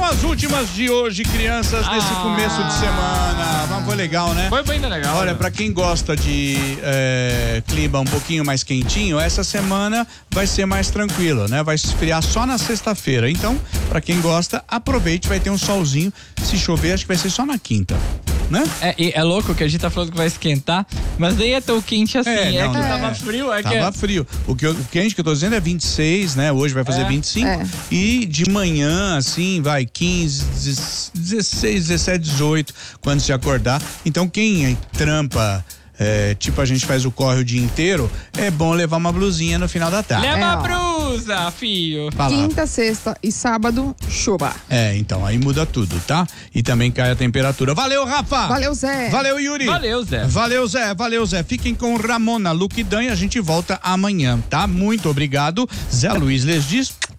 as últimas de hoje, crianças, nesse começo de semana. Foi legal, né? Foi bem legal. Olha, pra quem gosta de clima um pouquinho mais quentinho, essa semana vai ser mais tranquila, né? Vai esfriar só na sexta-feira. Então, pra quem gosta, aproveite, vai ter um solzinho. Se chover, acho que vai ser só na quinta, né? É louco que a gente tá falando que vai esquentar, mas nem é tão quente assim. Tava frio. Tava frio. O quente que eu tô dizendo é 26, né? Hoje vai fazer 25. E de manhã, assim, vai 15, 16, 17, 18, quando se acordar. Então, quem trampa, tipo a gente faz o corre o dia inteiro, é bom levar uma blusinha no final da tarde. Leva a blusa, filho. Quinta, sexta e sábado, chuva. Então, aí muda tudo, tá? E também cai a temperatura. Valeu, Rafa! Valeu, Zé! Valeu, Yuri! Valeu, Zé! Valeu, Zé! Valeu, Zé! Fiquem com Ramona, Luque Dan e a gente volta amanhã, tá? Muito obrigado. Zé Luiz les diz...